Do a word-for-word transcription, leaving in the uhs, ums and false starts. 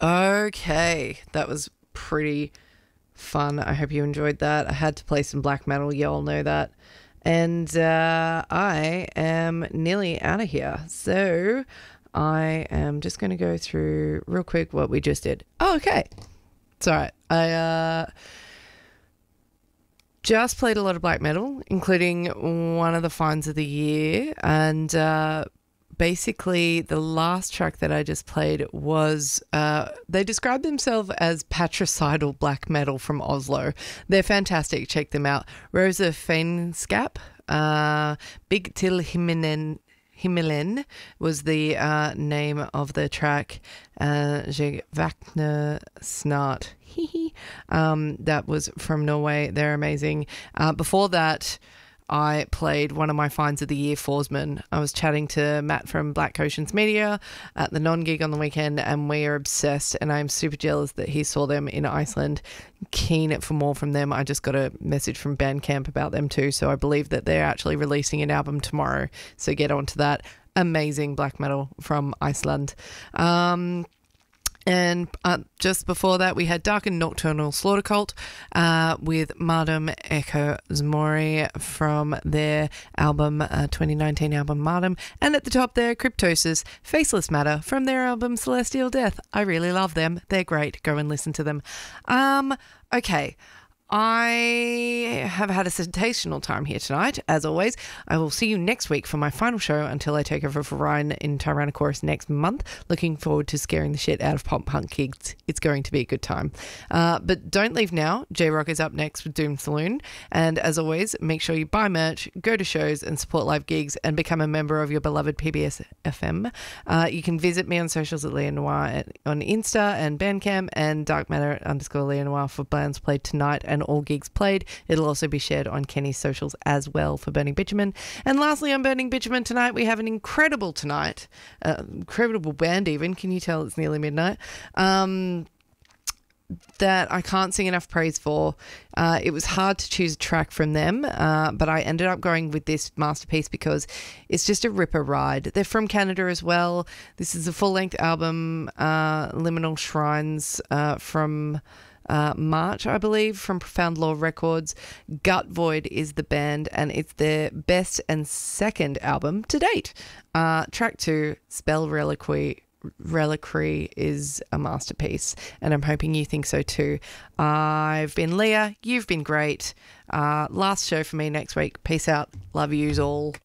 Okay, that was pretty fun. I hope you enjoyed that. I had to play some black metal. You all know that. And uh, I am nearly out of here. So I am just going to go through real quick what we just did. Oh, okay. It's all right. I uh, just played a lot of black metal, including one of the finds of the year. And uh, basically the last track that I just played was, uh, they describe themselves as patricidal black metal from Oslo. They're fantastic. Check them out. Rosa Feinskap, uh, Big Till Himmelen, Himmelen was the uh, name of the track. Uh, Je Vakne Snart. um, that was from Norway. They're amazing. Uh, before that, I played one of my finds of the year, Forsman. I was chatting to Matt from Black Oceans Media at the non-gig on the weekend, and we are obsessed, and I'm super jealous that he saw them in Iceland. Keen for more from them. I just got a message from Bandcamp about them too, so I believe that they're actually releasing an album tomorrow, so get on to that. Amazing black metal from Iceland. Um... And uh, just before that, we had Dark and Nocturnal Slaughter Cult uh, with Mardum Echo Zmori from their album, uh, twenty nineteen album Mardum. And at the top there, Cryptosis, Faceless Matter from their album Celestial Death. I really love them. They're great. Go and listen to them. Um, okay. I have had a sensational time here tonight, as always. I will see you next week for my final show until I take over for Ryan in Tyrannosaurus next month. Looking forward to scaring the shit out of pop punk kids. It's going to be a good time. Uh, but don't leave now. J-Rock is up next with Doom Saloon. And as always, make sure you buy merch, go to shows and support live gigs and become a member of your beloved P B S F M. Uh, you can visit me on socials at Leah Noir at, on Insta and Bandcamp, and Dark Matter underscore Leah Noir for bands played tonight and all gigs played. It'll also be shared on Kenny's socials as well for Burning Bitumen. And lastly, on Burning Bitumen tonight, we have an incredible tonight, uh, incredible band even. Can you tell it's nearly midnight? Um, that I can't sing enough praise for. Uh, it was hard to choose a track from them, uh, but I ended up going with this masterpiece because it's just a ripper ride. They're from Canada as well. This is a full-length album, uh, Liminal Shrines, uh, from Uh, March, I believe, from Profound Law Records. Gut Void is the band, and it's their best and second album to date. Uh, track two, Spell Reliquary, Reliquary is a masterpiece, and I'm hoping you think so too. I've been Leah. You've been great. Uh, last show for me next week. Peace out. Love yous all.